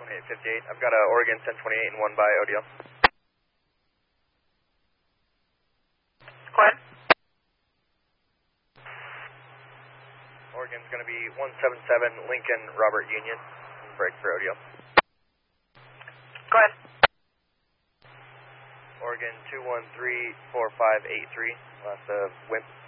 2858. I've got a Oregon 1028 and 1 by ODL. Go ahead. Oregon's going to be 177 Lincoln Robert Union. Break for ODL. Go ahead. Oregon 2134583. Last WIMP.